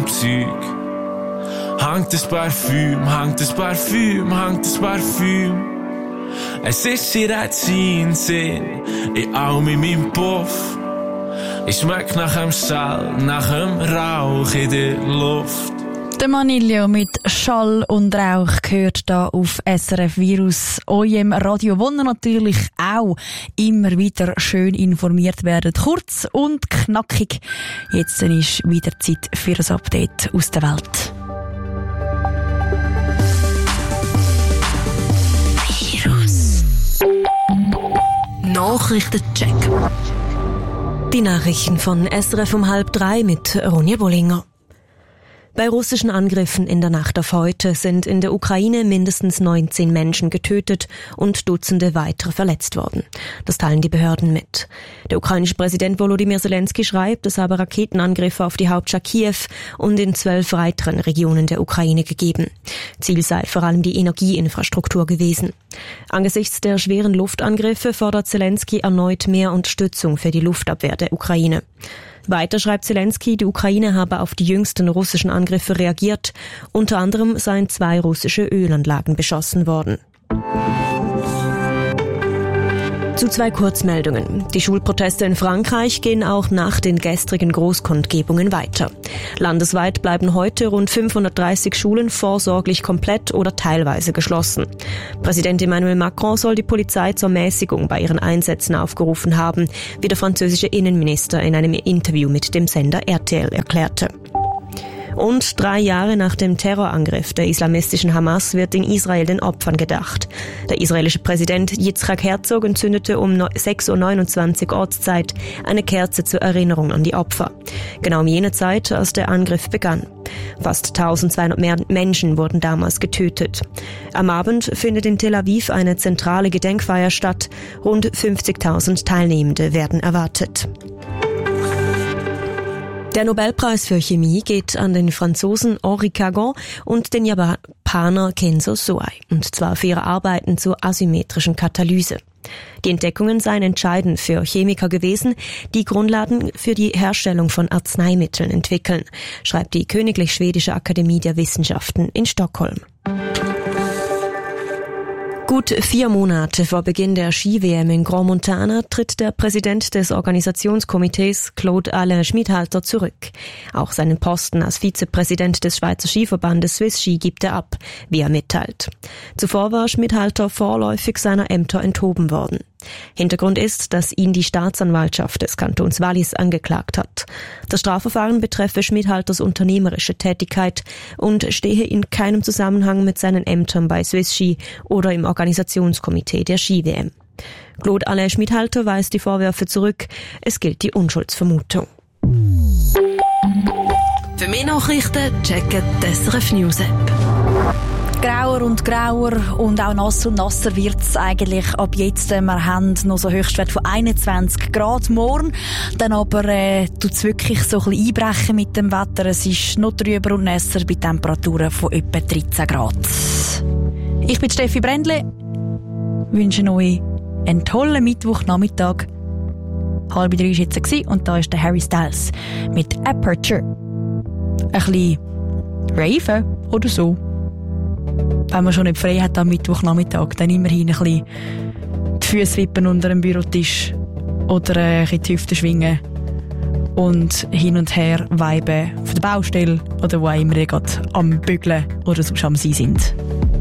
meinem Zeug. Hängt das Parfüm, hängt das Parfüm, hängt das Parfüm. Es ist direkt sein Sinn, in allem in meinem Puff. Ich schmeck nach dem Schall, nach dem Rauch in der Luft. Der Manilio mit Schall und Rauch gehört da auf SRF Virus, eurem Radio, wo ihr natürlich auch immer wieder schön informiert werdet. Kurz und knackig. Jetzt ist wieder Zeit für ein Update aus der Welt. Virus. Nachrichtencheck. Die Nachrichten von SRF um 2:30 mit Ronja Bollinger. Bei russischen Angriffen in der Nacht auf heute sind in der Ukraine mindestens 19 Menschen getötet und Dutzende weitere verletzt worden. Das teilen die Behörden mit. Der ukrainische Präsident Volodymyr Zelensky schreibt, es habe Raketenangriffe auf die Hauptstadt Kiew und in 12 weiteren Regionen der Ukraine gegeben. Ziel sei vor allem die Energieinfrastruktur gewesen. Angesichts der schweren Luftangriffe fordert Zelensky erneut mehr Unterstützung für die Luftabwehr der Ukraine. Weiter schreibt Zelensky, die Ukraine habe auf die jüngsten russischen Angriffe reagiert. Unter anderem seien 2 russische Ölanlagen beschossen worden. Zu 2 Kurzmeldungen. Die Schulproteste in Frankreich gehen auch nach den gestrigen Großkundgebungen weiter. Landesweit bleiben heute rund 530 Schulen vorsorglich komplett oder teilweise geschlossen. Präsident Emmanuel Macron soll die Polizei zur Mäßigung bei ihren Einsätzen aufgerufen haben, wie der französische Innenminister in einem Interview mit dem Sender RTL erklärte. Und 3 Jahre nach dem Terrorangriff der islamistischen Hamas wird in Israel den Opfern gedacht. Der israelische Präsident Yitzhak Herzog entzündete um 6:29 Uhr Ortszeit eine Kerze zur Erinnerung an die Opfer. Genau um jene Zeit, als der Angriff begann. Fast 1200 Menschen wurden damals getötet. Am Abend findet in Tel Aviv eine zentrale Gedenkfeier statt. Rund 50.000 Teilnehmende werden erwartet. Der Nobelpreis für Chemie geht an den Franzosen Henri Cagon und den Japaner Kenzo Soai, und zwar für ihre Arbeiten zur asymmetrischen Katalyse. Die Entdeckungen seien entscheidend für Chemiker gewesen, die Grundlagen für die Herstellung von Arzneimitteln entwickeln, schreibt die Königlich Schwedische Akademie der Wissenschaften in Stockholm. Gut 4 Monate vor Beginn der Ski-WM in Grand Montana tritt der Präsident des Organisationskomitees, Claude Alain Schmidhalter, zurück. Auch seinen Posten als Vizepräsident des Schweizer Skiverbandes Swiss Ski gibt er ab, wie er mitteilt. Zuvor war Schmidhalter vorläufig seiner Ämter enthoben worden. Hintergrund ist, dass ihn die Staatsanwaltschaft des Kantons Wallis angeklagt hat. Das Strafverfahren betreffe Schmidhalters unternehmerische Tätigkeit und stehe in keinem Zusammenhang mit seinen Ämtern bei Swiss Ski oder im Organisationskomitee der Ski-WM. Claude Alain Schmidhalter weist die Vorwürfe zurück. Es gilt die Unschuldsvermutung. Für mehr Nachrichten checken die SRF News App. Grauer und grauer und auch nasser und nasser wird's eigentlich ab jetzt. Wir haben noch so Höchstwert von 21 Grad morgen. Dann aber tut's wirklich so ein bisschen einbrechen mit dem Wetter. Es ist noch trüber und nässer bei Temperaturen von etwa 13 Grad. Ich bin Steffi Brändle. Wünsche euch einen tollen Mittwochnachmittag. 2:30 war jetzt und da ist der Harry Styles mit Aperture. Ein bisschen raven oder so. Wenn man schon nicht frei hat am Mittwochnachmittag, dann immerhin ein bisschen die Füße wippen unter dem Bürotisch oder ein bisschen die Hüfte schwingen und hin und her viben auf der Baustelle oder wo auch immer ihr gerade am Bügeln oder sonst am Sein sind.